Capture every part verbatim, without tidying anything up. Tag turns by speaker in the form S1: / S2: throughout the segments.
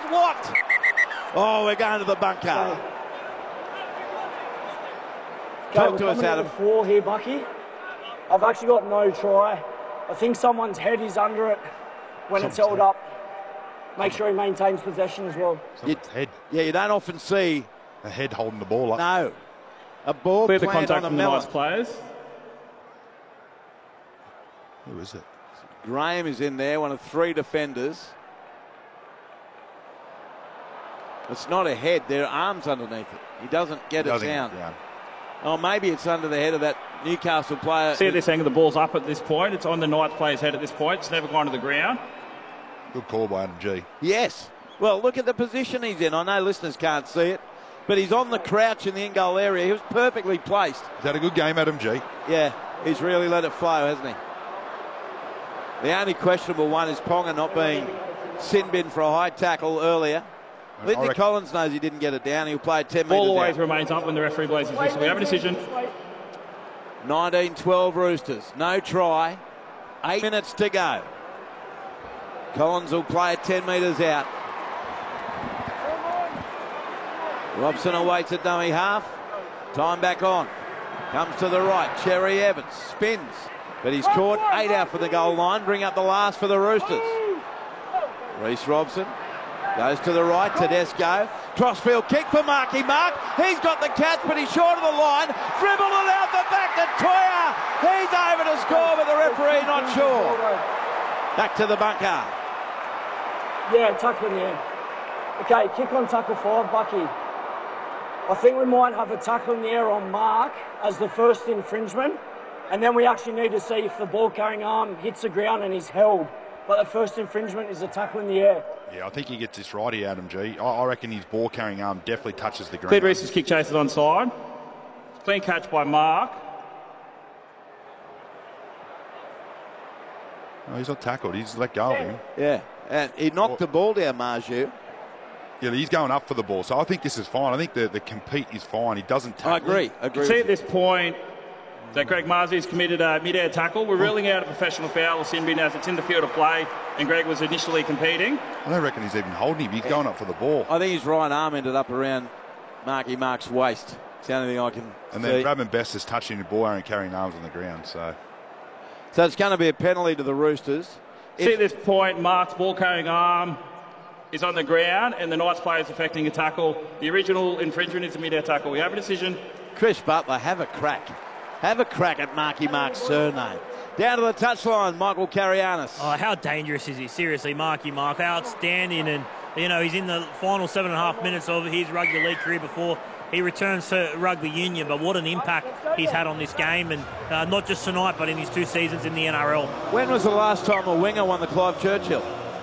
S1: what? Oh, we're going to the bunker.
S2: Okay.
S1: Talk
S2: okay,
S1: to us, Adam.
S2: Four here, Bucky. I've actually got no try. I think someone's head is under it when it's held up. Make sure he maintains possession as well.
S1: You,
S3: head.
S1: Yeah, you don't often see
S3: a head holding the ball up.
S1: No. A ball
S4: Clear the
S1: planted
S4: contact
S1: on
S4: from
S1: the
S4: the
S1: melon.
S4: Knights players.
S3: Who is it?
S1: Graham is in there, one of three defenders. It's not a head, there are arms underneath it. He doesn't get
S3: Doesn't
S1: it
S3: get
S1: down.
S3: it down.
S1: Oh, maybe it's under the head of that Newcastle player.
S4: See at this angle, the ball's up at this point. It's on the Knights player's head at this point. It's never gone to the ground.
S3: Good call by Adam G.
S1: Yes. Well, look at the position he's in. I know listeners can't see it, but he's on the crouch in the in-goal area. He was perfectly placed.
S3: Is that a good game, Adam G?
S1: Yeah, he's really let it flow, hasn't he? The only questionable one is Ponga not being sin-bin for a high tackle earlier. Lidney
S3: reckon-
S1: Collins knows he didn't get it down. He'll play ten metres
S4: Ball always
S1: out.
S4: remains up when the referee blows his whistle. We have a decision.
S1: nineteen twelve Roosters. No try. Eight minutes to go. Collins will play it ten metres out. Robson awaits at dummy half. Time back on. Comes to the right. Cherry Evans spins. But he's caught. Eight out for the goal line. Bring up the last for the Roosters. Reece Robson goes to the right. Tedesco. Crossfield kick for Marky Mark. He's got the catch, but he's short of the line. Dribble it out the back to Toya. He's over to score, but the referee not sure. Back to the bunker.
S2: Yeah, tackle in the end. Okay, kick on tackle five, Bucky. I think we might have a tackle in the air on Mark as the first infringement, and then we actually need to see if the ball carrying arm hits the ground and is held. But the first infringement is a tackle in the air.
S3: Yeah, I think he gets this right here, Adam G. I, I reckon his ball carrying arm definitely touches the ground.
S4: Cleared Reese's kick chases onside. Clean catch by Mark.
S3: No, he's not tackled. He's let go of him.
S1: Yeah, and he knocked the ball down, Marju.
S3: Yeah, he's going up for the ball. So I think this is fine. I think the, the compete is fine. He doesn't tackle.
S1: I agree.
S3: him.
S1: I agree.
S4: See
S1: with
S4: at this point that Greg Marzi has committed a mid-air tackle. We're ruling out a professional foul or sin bin as it's in the field of play, and Greg was initially competing.
S3: I don't reckon he's even holding him. He's going up for the ball.
S1: I think his right arm ended up around Marky Mark's waist. It's the only thing I can
S3: And
S1: see.
S3: then Bradman Best is touching the ball and carrying arms on the ground. So
S1: So it's going to be a penalty to the Roosters.
S4: See
S1: If-
S4: at this point, Mark's ball-carrying arm is on the ground, and the Knights player is affecting a tackle. The original infringement is a mid-air tackle. We have a decision.
S1: Chris Butler, have a crack. Have a crack at Marky Mark's surname. Down to the touchline, Michael Carianis.
S5: Oh, how dangerous is he? Seriously, Marky Mark, outstanding. And, you know, he's in the final seven and a half minutes of his rugby league career before he returns to rugby union. But what an impact he's had on this game, and uh, not just tonight, but in his two seasons in the N R L.
S1: When was the last time a winger won the Clive Churchill?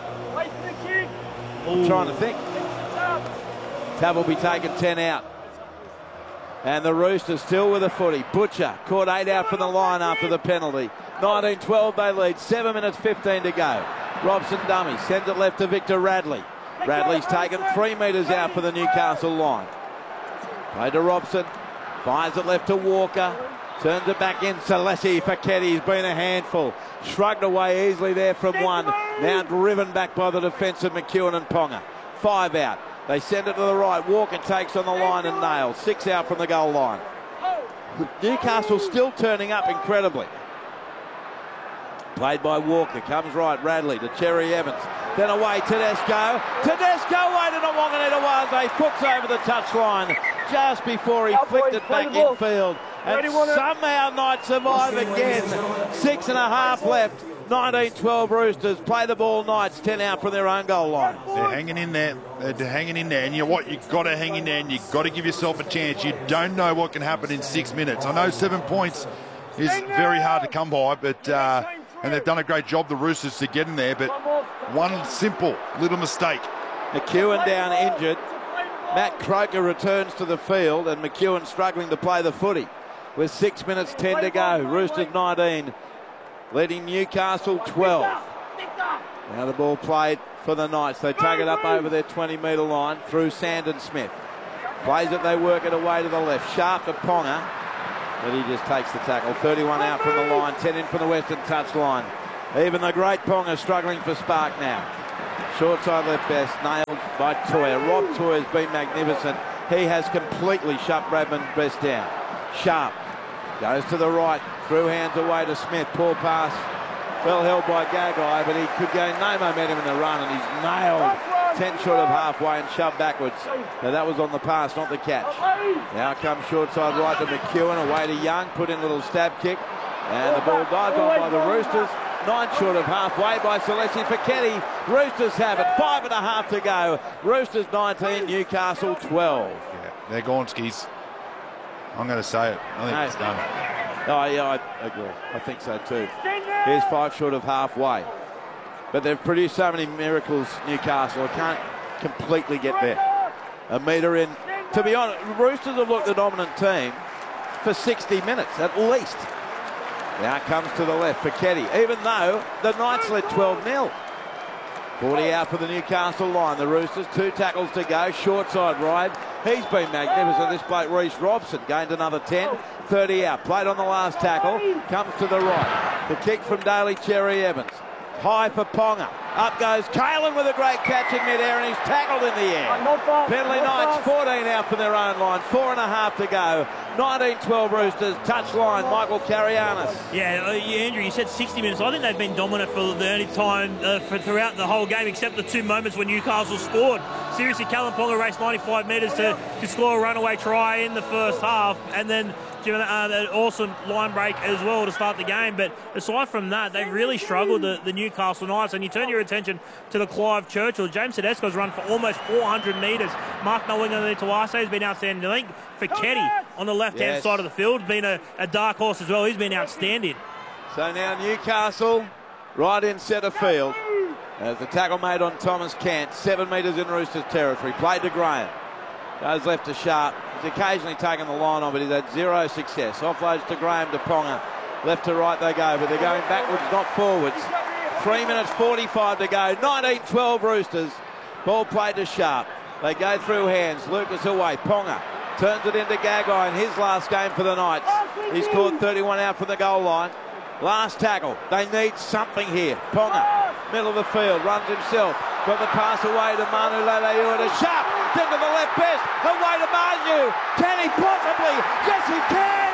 S1: I'm trying to think. Tab will be taking ten out. And the Roosters still with a footy. Butcher caught eight out from the line after the penalty. nineteen twelve they lead. seven minutes fifteen to go. Robson dummy. Sends it left to Victor Radley. Radley's taken three metres out for the Newcastle line. Play to Robson. Fires it left to Walker. Turns it back in. Salesi Faketti's been a handful. Shrugged away easily there from one. Now driven back by the defence of McEwen and Ponga. Five out. They send it to the right. Walker takes on the line and nails. Six out from the goal line. Newcastle still turning up incredibly. Played by Walker. Comes right. Radley to Cherry Evans. Then away Tedesco. Tedesco waited a Wanganita Waze. Foots over the touchline just before he flicked it back infield. And somehow Knights survive again. Six and a half left. nineteen twelve Roosters play the ball. Knights ten out from their own goal line.
S3: they're hanging in there. They're hanging in there. And you know what? You've got to hang in there and you've got to give yourself a chance. You don't know what can happen in six minutes. I know seven points is very hard to come by, but uh, and they've done a great job, the Roosters, to get in there. But one simple little mistake.
S1: McEwen down injured. Matt Croker returns to the field, and McEwen struggling to play the footy. With six minutes ten to go. Roosters nineteen, leading Newcastle twelve. Now the ball played for the Knights. They tug it up over their twenty metre line through Sandon Smith. Plays it, they work it away to the left. Sharp to Ponga, but he just takes the tackle. thirty-one out from the line, ten in from the western touchline. Even the great Ponga struggling for spark now. Short side left best, nailed by Toyer. Rob Toyer's been magnificent. He has completely shut Bradman Best down. Sharp goes to the right, through hands away to Smith. Poor pass, well held by Gagai, but he could gain no momentum in the run, and he's nailed ten short of halfway and shoved backwards. Now that was on the pass, not the catch. Now comes short side right to McEwen, away to Young, put in a little stab kick, and the ball dived on by the Roosters. Nine short of halfway by Celeste Fekete. Roosters have it. Five and a half to go. Roosters nineteen, Newcastle twelve.
S3: Yeah, they're gone, skis. I'm going to say it. I think
S1: No.
S3: it's done.
S1: Oh, yeah, I agree. I think so too. Here's five short of halfway. But they've produced so many miracles, Newcastle. I can't completely get there. A metre in. To be honest, Roosters have looked the dominant team for sixty minutes at least. Now comes to the left for Keddy, even though the Knights led twelve nil. forty out for the Newcastle line. The Roosters, two tackles to go. Short side ride. He's been magnificent. This bloke, Reece Robson, gained another ten. thirty out. Played on the last tackle. Comes to the right. The kick from Daly Cherry Evans. High for Ponga. Up goes Kalen with a great catch in midair, and he's tackled in the air. Penalty Knights, fourteen out from their own line. Four and a half to go. nineteen twelve Roosters. Touch line, Michael Carianis.
S5: Yeah, uh, yeah, Andrew, you said sixty minutes. I think they've been dominant for the only time uh, for throughout the whole game, except the two moments when Newcastle scored. Seriously, Callum Ponga raced ninety-five metres to, to score a runaway try in the first half, and then given uh, an awesome line break as well to start the game. But aside from that, they've really struggled, the, the Newcastle Knights. And you turn your attention to the Clive Churchill. James Tedesco's run for almost four hundred metres. Mark Nawinga-Tuase has been outstanding. I think Fekete on the left-hand
S1: Yes.
S5: side of the field has been a, a dark horse as well. He's been outstanding.
S1: So now Newcastle right in centre field. As the tackle made on Thomas Kent, seven metres in Roosters territory. Played to Graham. Goes left to Sharp. He's occasionally taken the line on, but he's had zero success. Offloads to Graham to Ponga. Left to right they go, but they're going backwards, not forwards. Three minutes forty-five to go. nineteen twelve Roosters. Ball played to Sharp. They go through hands. Lucas away. Ponga turns it into Gagai in his last game for the Knights. He's scored thirty-one out from the goal line. Last tackle. They need something here. Ponga, middle of the field, runs himself. Got the pass away to Manu Leilua to Sharp. Into the left best. Away to Marju. Can he possibly? Yes, he can.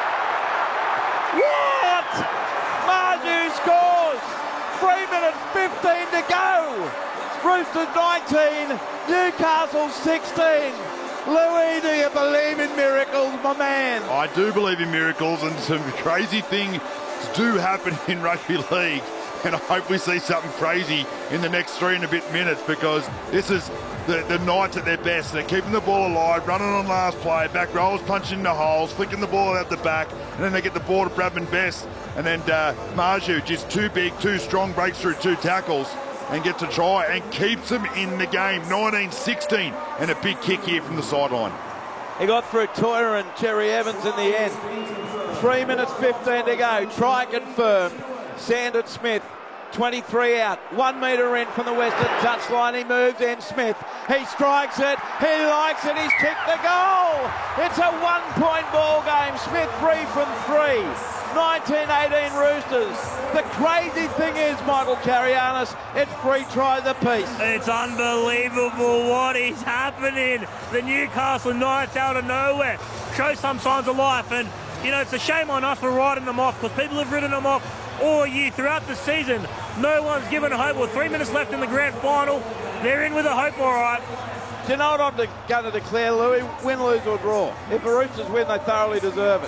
S1: What? Marju scores. Three minutes fifteen to go. Roosters nineteen, Newcastle sixteen. Louis, do you believe in miracles, my man?
S3: I do believe in miracles, and some crazy things do happen in rugby league. And I hope we see something crazy in the next three and a bit minutes, because this is the, the Knights at their best. They're keeping the ball alive, running on last play, back rollers punching the holes, flicking the ball out the back, and then they get the ball to Bradman Best. And then uh, Marju, just too big, too strong, breaks through two tackles and gets a try and keeps them in the game. nineteen sixteen, and a big kick here from the sideline.
S1: He got through Toyer and Cherry Evans in the end. Three minutes fifteen to go. Try confirmed. Sandon Smith, twenty-three out. One metre in from the western touchline. He moves in. Smith, he strikes it. He likes it. He's kicked the goal. It's a one-point ball game. Smith three from three. nineteen eighteen Roosters. The crazy thing is, Michael Carianis, it's three tries apiece.
S5: It's unbelievable what is happening. The Newcastle Knights out of nowhere show some signs of life, and you know, it's a shame on us for writing them off, because people have written them off all year throughout the season. No one's given hope. Well, three minutes left in the grand final. They're in with a hope, all right.
S1: Do you know what I'm de- going to declare, Louis? Win, lose or draw. If the Roosters win, they thoroughly deserve it.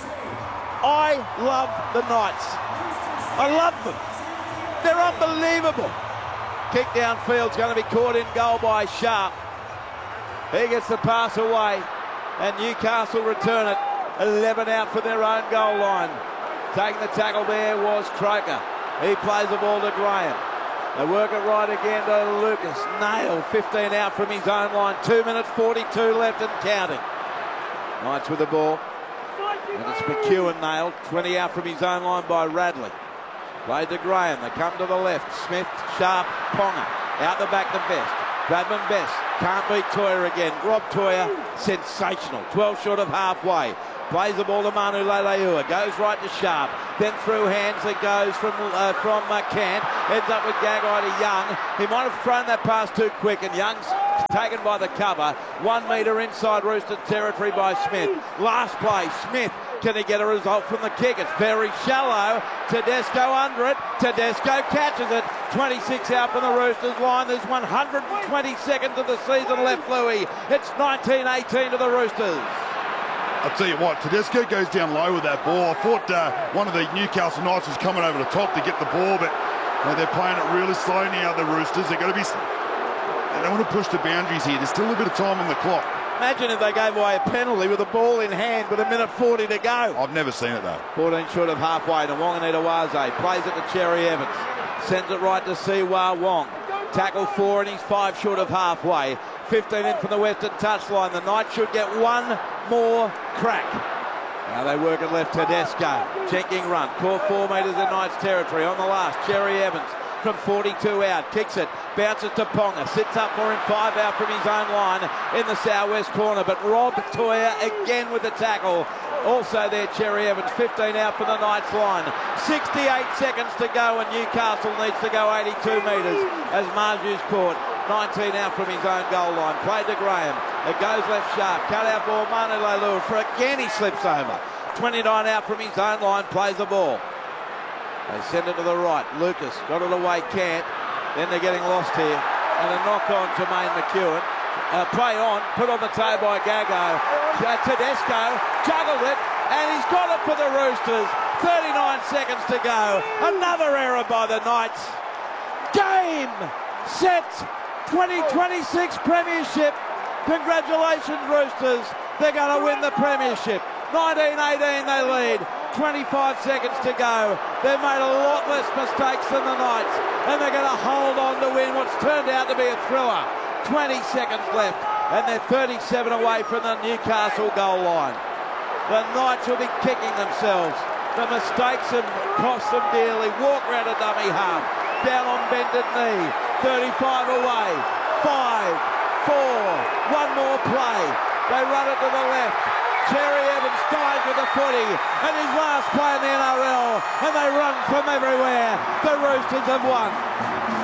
S1: I love the Knights. I love them. They're unbelievable. Kick downfield's going to be caught in goal by Sharp. He gets the pass away, and Newcastle return it. eleven out for their own goal line. Taking the tackle there was Croker. He plays the ball to Graham. They work it right again to Lucas. Nailed. fifteen out from his own line. two minutes forty-two left and counting. Knights with the ball. And it's McEwen nailed. twenty out from his own line by Radley. Played to Graham. They come to the left. Smith, Sharp, Ponga. Out the back to Best. Bradman Best. Can't beat Toyer again. Rob Toyer, sensational. twelve short of halfway. Plays the ball to Manu Leilua. Goes right to Sharp. Then through hands it goes from uh, from uh, Cant. Ends up with Gagai to Young. He might have thrown that pass too quick, and Young's taken by the cover. One metre inside Roosters territory by Smith. Last play, Smith. Can he get a result from the kick? It's very shallow. Tedesco under it. Tedesco catches it. twenty-six out from the Roosters line. There's one hundred twenty seconds of the season left, Louis. It's nineteen eighteen to the Roosters.
S3: I'll tell you what, Tedesco goes down low with that ball. I thought uh, one of the Newcastle Knights was coming over the top to get the ball, but you know, they're playing it really slow now, the Roosters. They're going to be... They don't want to push the boundaries here. There's still a bit of time on the clock.
S1: Imagine if they gave away a penalty with the ball in hand with a minute forty to go.
S3: I've never seen it, though.
S1: fourteen short of halfway to Wanganita-Waze. Plays it to Cherry Evans. Sends it right to Siwa Wong. Tackle four and he's five short of halfway. fifteen in from the western touchline. The Knights should get one more crack. Now they work it left. Tedesco. Checking run. Caught four metres in Knights territory. On the last, Cherry Evans from forty-two out. Kicks it. Bounces to Ponga. Sits up for him. Five out from his own line in the southwest corner. But Rob Toya again with the tackle. Also there, Cherry Evans. fifteen out from the Knights line. sixty-eight seconds to go and Newcastle needs to go eighty-two metres as Marju's caught. nineteen out from his own goal line. Played to Graham. It goes left sharp. Cut out ball. Manu Leilua for again he slips over. twenty-nine out from his own line. Plays the ball. They send it to the right. Lucas got it away. Can't. Then they're getting lost here. And a knock on Jermaine McEwen. Uh, play on. Put on the toe by Gago. Uh, Tedesco juggled it. And he's got it for the Roosters. thirty-nine seconds to go. Another error by the Knights. Game. Set. twenty twenty-six Premiership. Congratulations, Roosters. They're going to win the Premiership. nineteen eighteen they lead. twenty-five seconds to go. They've made a lot less mistakes than the Knights. And they're going to hold on to win what's turned out to be a thriller. twenty seconds left. And they're thirty-seven away from the Newcastle goal line. The Knights will be kicking themselves. The mistakes have cost them dearly. Walk round a dummy half. Down on bended knee. thirty-five away. Five, four, one more play. They run it to the left. Cherry Evans dives with the footy and his last play in the N R L, and they run from everywhere. The Roosters have won.